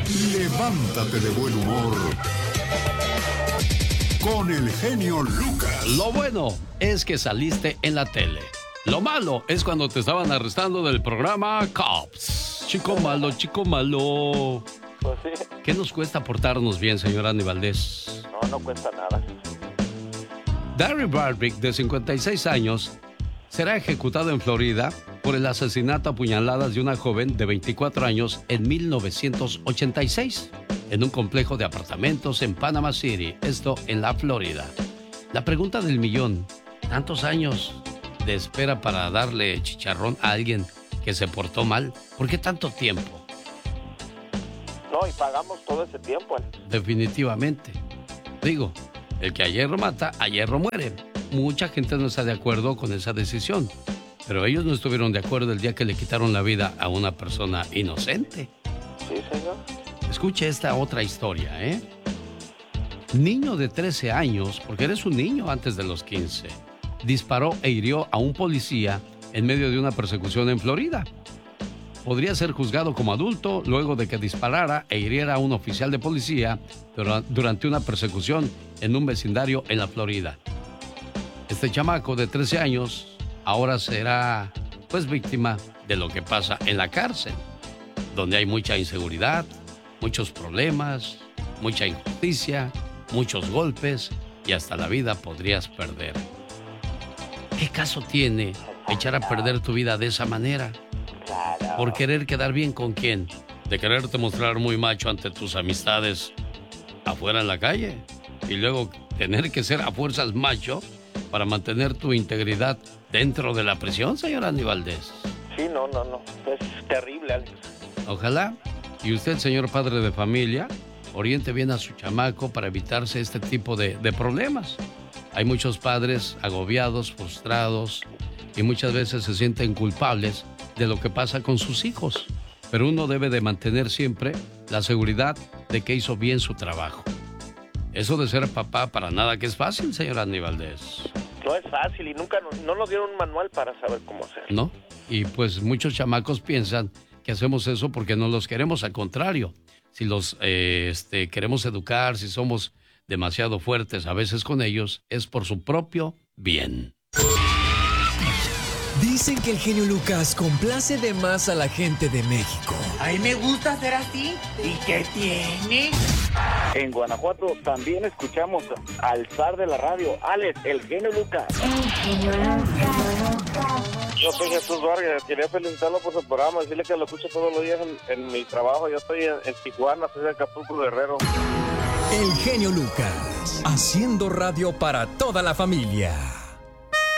levántate de buen humor con el genio Lucas. Lo bueno es que saliste en la tele. Lo malo es cuando te estaban arrestando del programa Cops. Chico malo, chico malo. Pues sí. ¿Qué nos cuesta portarnos bien, señor Andy Valdés? No cuesta nada. Darry Barbic, de 56 años, será ejecutado en Florida por el asesinato a puñaladas de una joven de 24 años en 1986, en un complejo de apartamentos en Panama City, esto en la Florida. La pregunta del millón, ¿tantos años de espera para darle chicharrón a alguien que se portó mal? ¿Por qué tanto tiempo? No, y pagamos todo ese tiempo. Definitivamente. Digo, el que a hierro mata, a hierro muere. Mucha gente no está de acuerdo con esa decisión, pero ellos no estuvieron de acuerdo el día que le quitaron la vida a una persona inocente. Sí, señor. Escuche esta otra historia, ¿eh? Niño de 13 años, porque eres un niño antes de los 15, disparó e hirió a un policía en medio de una persecución en Florida. Podría ser juzgado como adulto luego de que disparara e hiriera a un oficial de policía durante una persecución en un vecindario en la Florida. Este chamaco de 13 años ahora será, pues, víctima de lo que pasa en la cárcel, donde hay mucha inseguridad, muchos problemas, mucha injusticia, muchos golpes y hasta la vida podrías perder. ¿Qué caso tiene echar a perder tu vida de esa manera? ¿Por querer quedar bien con quién? ¿De quererte mostrar muy macho ante tus amistades afuera en la calle? Y luego tener que ser a fuerzas macho para mantener tu integridad dentro de la prisión, señor Andy Valdés. Sí, no. Es terrible, Alex. Ojalá. Y usted, señor padre de familia, oriente bien a su chamaco para evitarse este tipo de problemas. Hay muchos padres agobiados, frustrados y muchas veces se sienten culpables de lo que pasa con sus hijos. Pero uno debe de mantener siempre la seguridad de que hizo bien su trabajo. Eso de ser papá para nada que es fácil, señor Andy Valdés. No es fácil y nunca no nos dieron un manual para saber cómo hacer. ¿No? Y pues muchos chamacos piensan que hacemos eso porque no los queremos, al contrario. Si los queremos educar, si somos demasiado fuertes a veces con ellos, es por su propio bien. Dicen que el genio Lucas complace de más a la gente de México. A mí me gusta ser así. ¿Y qué tiene? En Guanajuato también escuchamos al zar de la radio, Alex, el genio Lucas. El genio Lucas. Yo soy Jesús Vargas, quería felicitarlo por su programa, decirle que lo escucho todos los días en mi trabajo. Yo estoy en Tijuana, soy de Acapulco, Guerrero. El genio Lucas, haciendo radio para toda la familia.